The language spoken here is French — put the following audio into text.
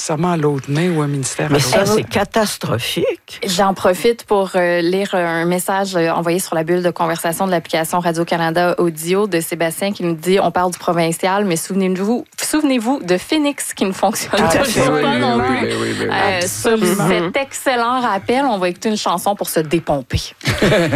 nécessairement à l'autre main ou un ministère Mais à l'autre. ça, c'est catastrophique. J'en profite pour lire un message envoyé sur la bulle de conversation de l'application Radio-Canada Audio de Sébastien qui nous dit « On parle du provincial, mais souvenez-vous de Phoenix qui ne fonctionne toujours pas non plus. » Sur cet excellent rappel, on va écouter une chanson pour se dépomper.